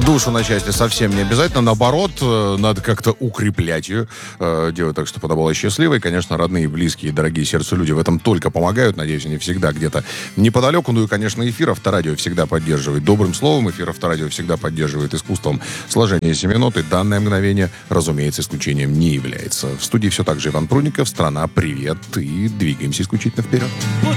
душу на части совсем не обязательно. Наоборот, надо как-то укреплять ее, делать так, чтобы она была счастливой. Конечно, родные, близкие, дорогие сердцу люди в этом только помогают. Надеюсь, они всегда где-то неподалеку. Ну и, конечно, эфир Авторадио всегда поддерживает добрым словом. Эфир Авторадио всегда поддерживает искусством сложения семинот. И данное мгновение, разумеется, исключением не является. В студии все так же Иван Прудников. Страна, привет. И двигаемся исключительно вперед.